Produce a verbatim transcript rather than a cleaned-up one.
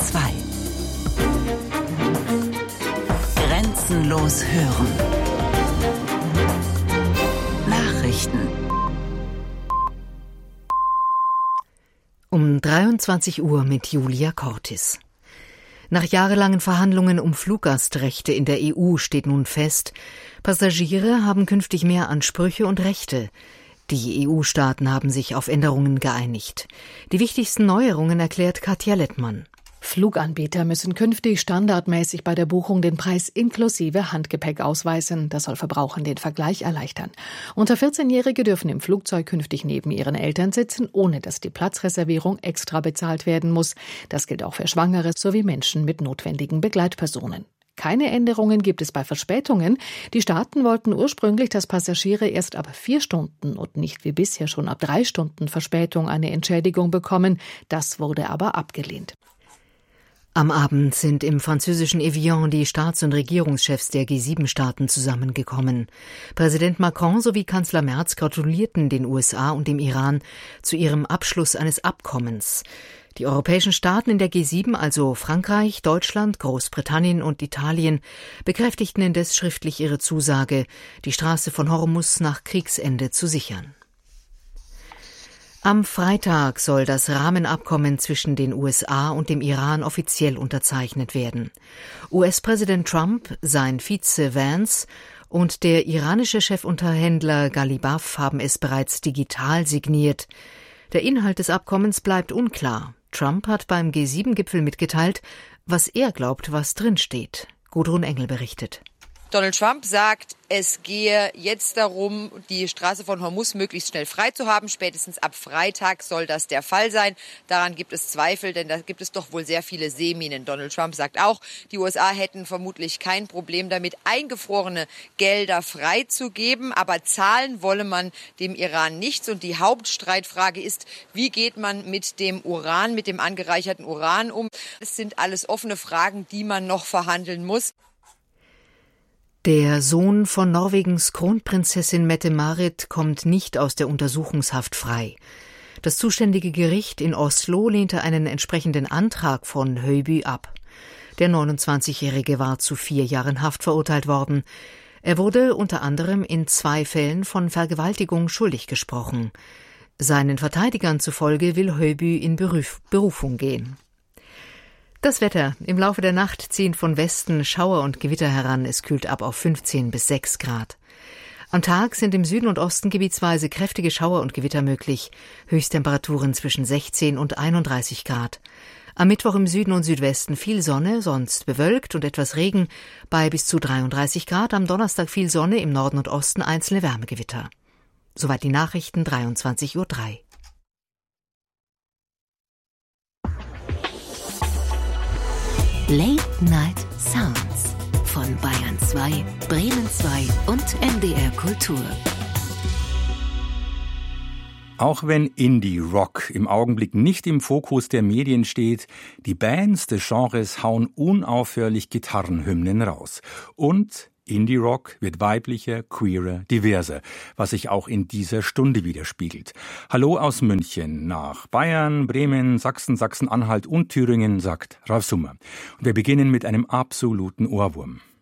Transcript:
zwei. Grenzenlos hören. Nachrichten. Um dreiundzwanzig Uhr mit Julia Cortis. Nach jahrelangen Verhandlungen um Fluggastrechte in der E U steht nun fest, Passagiere haben künftig mehr Ansprüche und Rechte. Die E U-Staaten haben sich auf Änderungen geeinigt. Die wichtigsten Neuerungen erklärt Katja Lettmann. Fluganbieter müssen künftig standardmäßig bei der Buchung den Preis inklusive Handgepäck ausweisen. Das soll Verbrauchern den Vergleich erleichtern. Unter vierzehnjährige dürfen im Flugzeug künftig neben ihren Eltern sitzen, ohne dass die Platzreservierung extra bezahlt werden muss. Das gilt auch für Schwangere sowie Menschen mit notwendigen Begleitpersonen. Keine Änderungen gibt es bei Verspätungen. Die Staaten wollten ursprünglich, dass Passagiere erst ab vier Stunden und nicht wie bisher schon ab drei Stunden Verspätung eine Entschädigung bekommen. Das wurde aber abgelehnt. Am Abend sind im französischen Evian die Staats- und Regierungschefs der G sieben Staaten zusammengekommen. Präsident Macron sowie Kanzler Merz gratulierten den U S A und dem Iran zu ihrem Abschluss eines Abkommens. Die europäischen Staaten in der G sieben, also Frankreich, Deutschland, Großbritannien und Italien, bekräftigten indes schriftlich ihre Zusage, die Straße von Hormuz nach Kriegsende zu sichern. Am Freitag soll das Rahmenabkommen zwischen den U S A und dem Iran offiziell unterzeichnet werden. U S-Präsident Trump, sein Vize Vance und der iranische Chefunterhändler Ghalibaf haben es bereits digital signiert. Der Inhalt des Abkommens bleibt unklar. Trump hat beim G sieben Gipfel mitgeteilt, was er glaubt, was drinsteht. Gudrun Engel berichtet. Donald Trump sagt, es gehe jetzt darum, die Straße von Hormuz möglichst schnell frei zu haben. Spätestens ab Freitag soll das der Fall sein. Daran gibt es Zweifel, denn da gibt es doch wohl sehr viele Seeminen. Donald Trump sagt auch, die U S A hätten vermutlich kein Problem damit, eingefrorene Gelder freizugeben. Aber zahlen wolle man dem Iran nichts. Und die Hauptstreitfrage ist, wie geht man mit dem Uran, mit dem angereicherten Uran um? Es sind alles offene Fragen, die man noch verhandeln muss. Der Sohn von Norwegens Kronprinzessin Mette-Marit kommt nicht aus der Untersuchungshaft frei. Das zuständige Gericht in Oslo lehnte einen entsprechenden Antrag von Høiby ab. Der neunundzwanzigjährige war zu vier Jahren Haft verurteilt worden. Er wurde unter anderem in zwei Fällen von Vergewaltigung schuldig gesprochen. Seinen Verteidigern zufolge will Høiby in Beruf, Berufung gehen. Das Wetter. Im Laufe der Nacht ziehen von Westen Schauer und Gewitter heran. Es kühlt ab auf fünfzehn bis sechs Grad. Am Tag sind im Süden und Osten gebietsweise kräftige Schauer und Gewitter möglich. Höchsttemperaturen zwischen sechzehn und einunddreißig Grad. Am Mittwoch im Süden und Südwesten viel Sonne, sonst bewölkt und etwas Regen bei bis zu dreiunddreißig Grad. Am Donnerstag viel Sonne, im Norden und Osten einzelne Wärmegewitter. Soweit die Nachrichten, dreiundzwanzig Uhr drei. Late Night Sounds von Bayern zwei, Bremen zwei und M D R Kultur. Auch wenn Indie-Rock im Augenblick nicht im Fokus der Medien steht, die Bands des Genres hauen unaufhörlich Gitarrenhymnen raus. Und Indie-Rock wird weiblicher, queerer, diverser, was sich auch in dieser Stunde widerspiegelt. Hallo aus München nach Bayern, Bremen, Sachsen, Sachsen-Anhalt und Thüringen, sagt Ralf Summer. Und wir beginnen mit einem absoluten Ohrwurm.